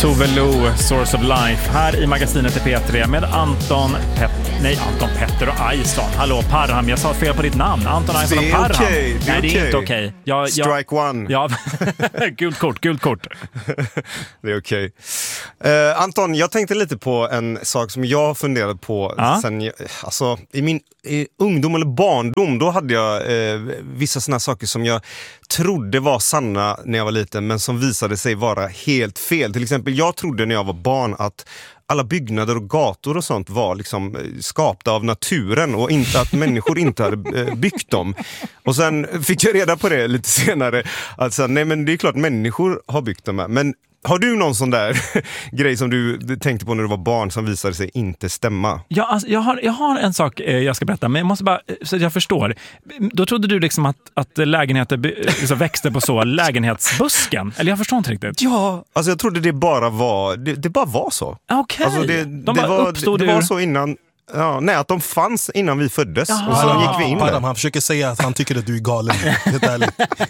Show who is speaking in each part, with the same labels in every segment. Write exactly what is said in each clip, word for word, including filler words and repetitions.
Speaker 1: Tove Lo, Source of Life, här i magasinet i P tre med Anton Pet... Nej, Anton Petter och Aison. Hallå, Parham, jag sa fel på ditt namn. Anton Aison och Parham.
Speaker 2: Okay.
Speaker 1: Nej, det är
Speaker 2: okay.
Speaker 1: inte okej. Okay. Jag,
Speaker 2: Strike
Speaker 1: jag,
Speaker 2: one.
Speaker 1: Ja, gult kort, gult kort.
Speaker 2: Det är okej. Okay. Uh, Anton, jag tänkte lite på en sak som jag har funderat på ah? sen jag, alltså, i min i ungdom eller barndom, då hade jag eh, vissa såna saker som jag trodde var sanna när jag var liten, men som visade sig vara helt fel. Till exempel, jag trodde när jag var barn att alla byggnader och gator och sånt var liksom skapta av naturen och inte att människor inte hade byggt dem. Och sen fick jag reda på det lite senare. Alltså, nej, men det är klart människor har byggt dem här. Men har du någon sån där grej som du tänkte på när du var barn som visade sig inte stämma?
Speaker 1: Ja, alltså, jag, har, jag har en sak eh, jag ska berätta, men jag måste bara, så att jag förstår. Då trodde du liksom att, att lägenheter liksom växte på så lägenhetsbusken? Eller jag förstår inte riktigt.
Speaker 2: Ja, alltså jag trodde det bara var, det, det bara var så.
Speaker 1: Okej.
Speaker 2: Alltså det,
Speaker 1: De
Speaker 2: det, var,
Speaker 1: uppstod
Speaker 2: det, det
Speaker 1: ur...
Speaker 2: var så innan... Ja, nej, att de fanns innan vi föddes.
Speaker 1: Jaha.
Speaker 2: Och så gick vi in
Speaker 3: Padam, han försöker säga att han tycker att du är galen. Helt ärligt.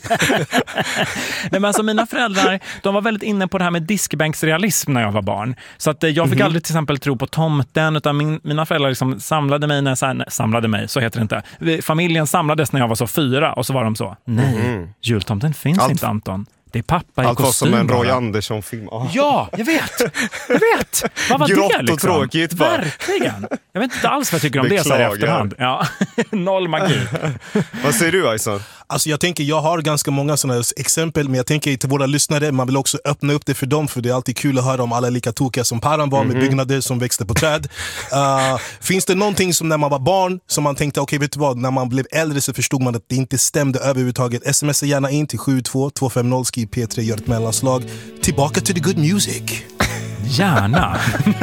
Speaker 1: Nej, men alltså mina föräldrar, de var väldigt inne på det här med diskbänksrealism när jag var barn. Så att jag fick mm-hmm. aldrig till exempel tro på tomten, utan min, mina föräldrar liksom samlade mig när så här, nej, samlade mig, så heter det inte. Familjen samlades när jag var så fyra, och så var de så, nej, mm. jultomten finns Allt... inte, Anton. Det är pappa i
Speaker 2: Allt
Speaker 1: kostym.
Speaker 2: Allt var som en Roy Andersson-film. Oh.
Speaker 1: Ja, jag vet. Jag vet. Vad var
Speaker 2: Grått
Speaker 1: det liksom?
Speaker 2: Och tråkigt bara.
Speaker 1: Verkligen. Jag vet inte alls vad jag tycker om det så här i efterhand. Ja. Noll magi.
Speaker 2: Vad säger du, Aison?
Speaker 3: Alltså jag tänker, jag har ganska många sådana exempel, men jag tänker till våra lyssnare, man vill också öppna upp det för dem, för det är alltid kul att höra om alla lika tokiga som Paran var, mm-hmm. med byggnader som växte på träd. Uh, finns det någonting som när man var barn som man tänkte, okej, okay, vet du vad, när man blev äldre så förstod man att det inte stämde överhuvudtaget? Smsa gärna in till sju två två fem noll, skriv P tre, gör ett mellanslag. Tillbaka till the good music.
Speaker 1: Gärna.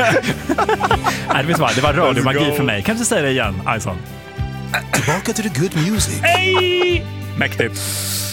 Speaker 1: Nej, vet du vad, det var radiomagi för mig. Kan du säga det igen, Aison?
Speaker 3: Tillbaka till the good music.
Speaker 1: Hej! Mäktigt.